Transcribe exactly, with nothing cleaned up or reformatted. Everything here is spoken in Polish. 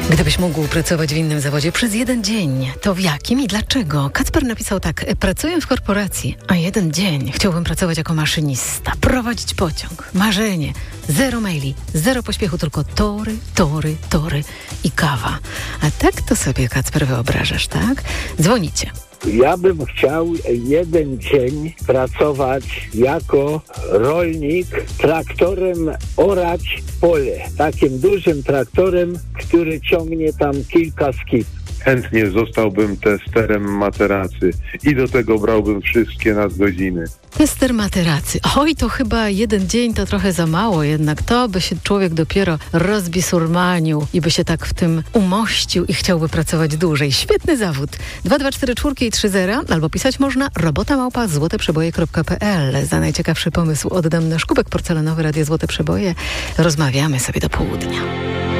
Gdybyś mógł pracować w innym zawodzie przez jeden dzień, to w jakim i dlaczego? Kacper napisał tak: pracuję w korporacji, a jeden dzień chciałbym pracować jako maszynista, prowadzić pociąg. Marzenie. Zero maili, zero pośpiechu, tylko tory, tory, tory i kawa. A tak to sobie, Kacper, wyobrażasz, tak? Dzwonicie. Ja bym chciał jeden dzień pracować jako rolnik, traktorem orać pole. Takim dużym traktorem, który ciągnie tam kilka skip. Chętnie zostałbym testerem materacy i do tego brałbym wszystkie nadgodziny. Tester materacy. Oj, to chyba jeden dzień to trochę za mało jednak. To by się człowiek dopiero rozbisurmanił i by się tak w tym umościł i chciałby pracować dłużej. Świetny zawód. dwa dwa cztery cztery i trzy zero albo pisać można robota małpa złote przeboje kropka p l. Za najciekawszy pomysł oddam nasz kubek porcelanowy Radia Złote Przeboje. Rozmawiamy sobie do południa.